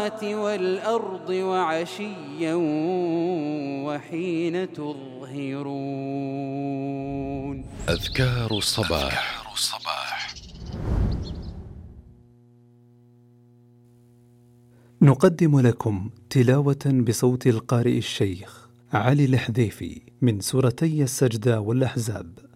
والأرض وعشيا وحين تظهرون. أذكار الصباح. نقدم لكم تلاوة بصوت القارئ الشيخ علي الحذيفي من سورتي السجدة والأحزاب.